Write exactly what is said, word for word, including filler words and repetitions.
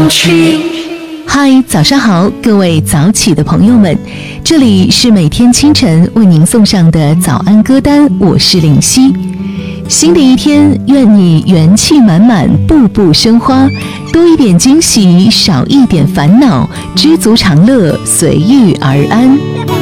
风去。 嗨，早上好，各位早起的朋友们，这里是每天清晨为您送上的早安歌单，我是林夕。新的一天，愿你元气满满，步步生花，多一点惊喜，少一点烦恼，知足常乐，随遇而安。